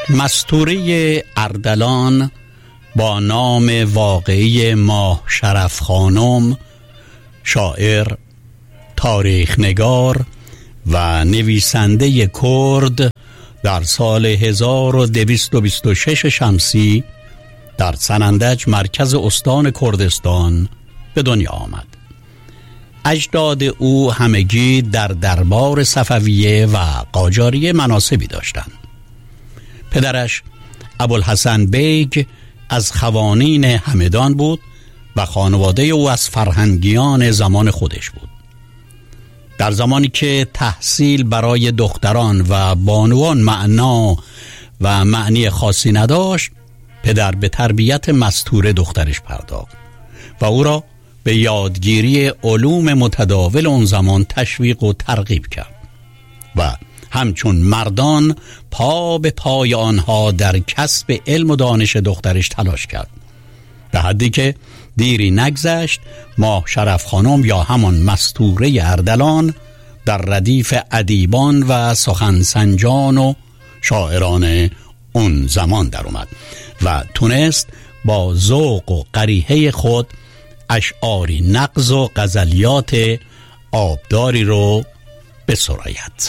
مستوره اردلان با نام واقعی ماه شرف خانم، شاعر، تاریخ نگار و نویسنده کرد، در سال 1226 شمسی در سنندج مرکز استان کردستان به دنیا آمد. اجداد او همگی در دربار صفویه و قاجاریه مناصبی داشتند. پدرش ابوالحسن بیگ از خوانین همدان بود و خانواده او از فرهنگیان زمان خودش بود. در زمانی که تحصیل برای دختران و بانوان معنا و معنی خاصی نداشت، پدر به تربیت مستوره دخترش پرداخت و او را به یادگیری علوم متداول اون زمان تشویق و ترغیب کرد و همچون مردان پا به پای آنها در کسب علم و دانش دخترش تلاش کرد، به حدی که دیری نگذشت ماه شرف خانم یا همان مستوره اردلان در ردیف ادیبان و سخنسنجان و شاعران اون زمان در اومد و تونست با ذوق و قریحه خود اشعاری نغز و غزلیات آبداری رو بسراید.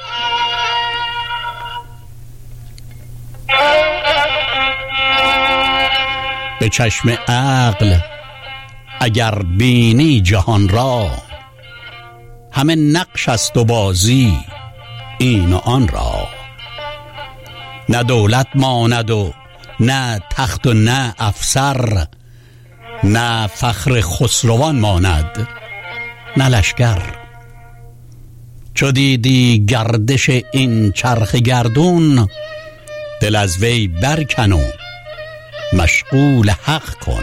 به چشم عقل اگر بینی جهان را، همه نقش است و بازی این و آن را. نه دولت ماند و نه تخت و نه افسر، نه فخر خسروان ماند نه لشکر. چو دیدی گردش این چرخ گردون، دل از وی برکن و مشغول حق کن.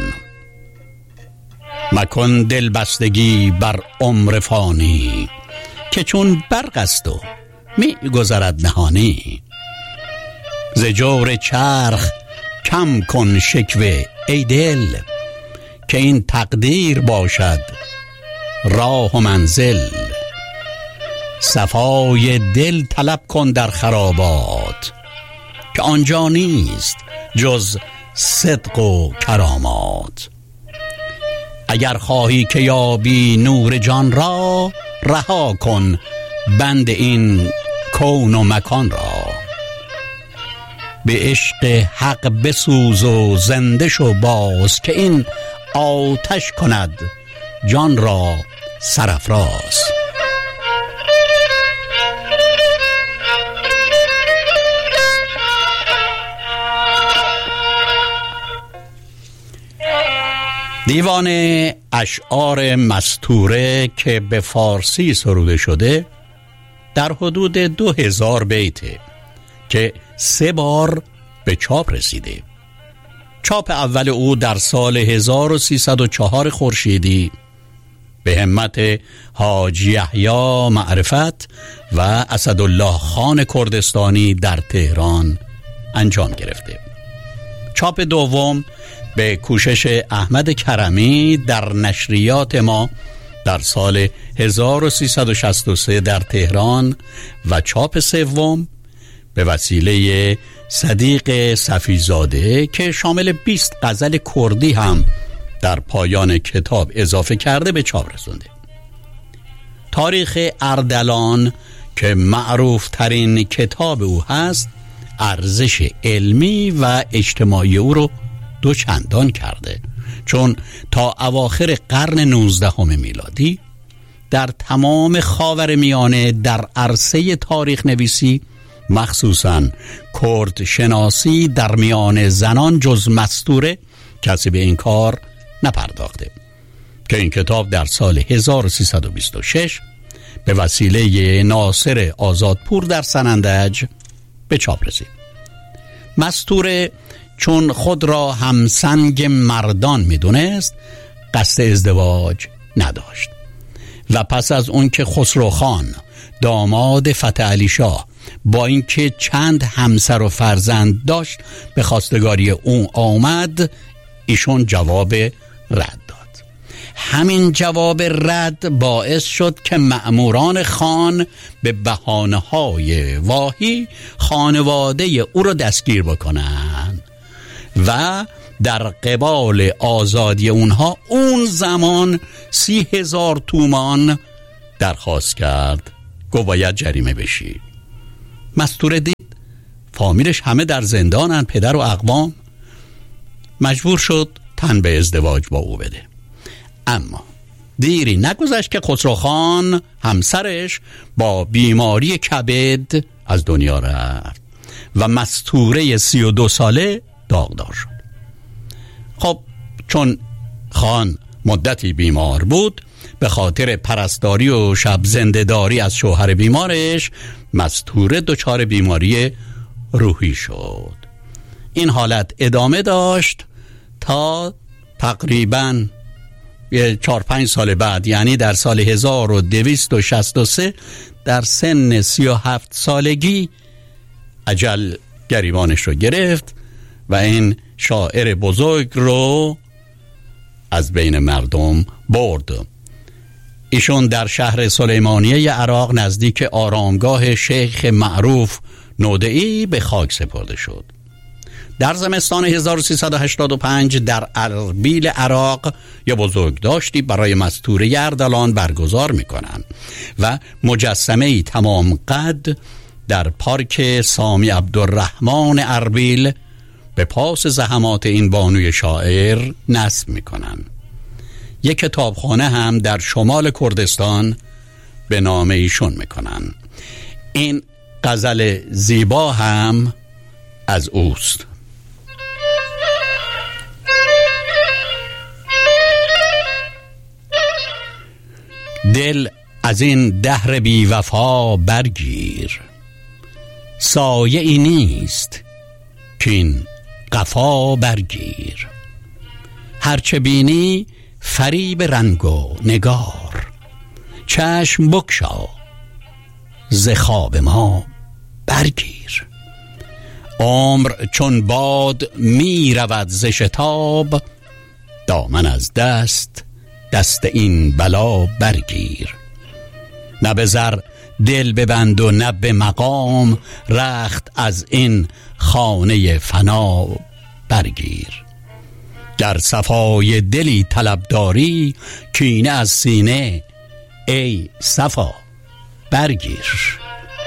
مکن دل بستگی بر عمر فانی، که چون برق است و می گذرد نهانی. ز جور چرخ کم کن شکوه ای دل، که این تقدیر باشد راه و منزل. صفای دل طلب کن در خرابات، که آنجا نیست جز صدق و کرامات. اگر خواهی که یابی نور جان را، رها کن بند این کون و مکان را. به عشق حق بسوز و زنده شو باز، که این آتش کند جان را سرافراز. دیوان اشعار مستوره که به فارسی سروده شده در حدود 2000 بیته که 3 بار به چاپ رسیده. چاپ اول او در سال 1304 خورشیدی به همت حاجی یحیی معرفت و اسدالله خان کردستانی در تهران انجام گرفته. چاپ دوم به کوشش احمد کرمی در نشریات ما در سال 1363 در تهران و چاپ سوم به وسیله صدیق صفیزاده که شامل 20 غزل کردی هم در پایان کتاب اضافه کرده به چاپ رسونده. تاریخ اردلان که معروف ترین کتاب او هست، ارزش علمی و اجتماعی او رو دوچندان کرده، چون تا اواخر قرن 19 میلادی در تمام خاورمیانه در عرصه تاریخ نویسی، مخصوصاً کرد شناسی در میان زنان جز مستوره کسی به این کار نپرداخته، که این کتاب در سال 1326 به وسیله ناصر آزادپور در سنندج به چاپ رسید. مستوره چون خود را همسنگ مردان میدونست، قصد ازدواج نداشت و پس از اون که خسروخان داماد فتح علی شاه با اینکه چند همسر و فرزند داشت به خواستگاری اون آمد، ایشون جواب رد داد. همین جواب رد باعث شد که مأموران خان به بهانه‌های واهی خانواده او را دستگیر بکنن و در قبال آزادی اونها اون زمان 30,000 تومان درخواست کرد. گفت باید جریمه بشی. مستوره دید فامیلش همه در زندانن، پدر و اقوام، مجبور شد تن به ازدواج با او بده. اما دیری نگذشت که خسروخان همسرش با بیماری کبد از دنیا رفت و مستوره 32 ساله داغدار شد. خب چون خان مدتی بیمار بود، به خاطر پرستاری و شب زنده‌داری از شوهر بیمارش، مستوره دچار بیماری روحی شد. این حالت ادامه داشت تا تقریباً 4-5 سال بعد، یعنی در سال 1263 در سن 37 سالگی اجل گریبانش رو گرفت و این شاعر بزرگ رو از بین مردم برد. ایشون در شهر سلیمانیه عراق نزدیک آرامگاه شیخ معروف نودعی به خاک سپرده شد. در زمستان 1385 در اربیل عراق یه بزرگداشتی برای مستوره اردلان برگزار میکنن و مجسمه‌ای تمام قد در پارک سامی عبدالرحمن اربیل به پاس زحمات این بانوی شاعر نصب میکنن. یک کتابخانه هم در شمال کردستان به نام ایشون میکنن. این غزل زیبا هم از اوست. دل از این دهر بی وفا برگیر، سایه ای نیست که این قفا برگیر. هرچه بینی فریب رنگ و نگار، چشم بگشا ز خواب ما برگیر. عمر چون باد می رود ز شتاب، دامن از دست این بلا برگیر. نه به زر دل ببند و نه به مقام، رخت از این خانه فنا برگیر. در صفای دلی طلبداری، کینه از سینه ای صفا برگیر.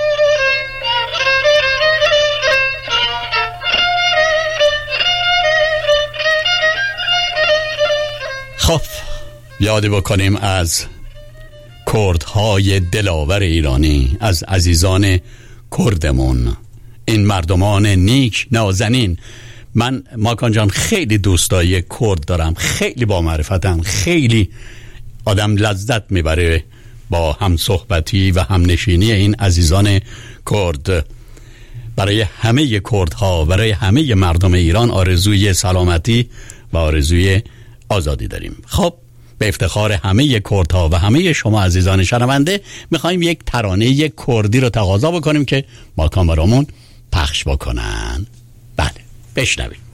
خب یادی بکنیم از کردهای دلاور ایرانی، از عزیزان کردمون، این مردمان نیک نازنین. من ماکان جان خیلی دوستای کرد دارم، خیلی با معرفتم، خیلی آدم لذت میبره با هم صحبتی و هم نشینی این عزیزان کرد. برای همه کردها، برای همه مردم ایران آرزوی سلامتی و آرزوی آزادی داریم. خب به افتخار همه کردها و همه شما عزیزان شنونده میخوایم یک ترانه کردی رو تقاضا بکنیم که ماکان برامون پخش بکنن. بله بشنویم.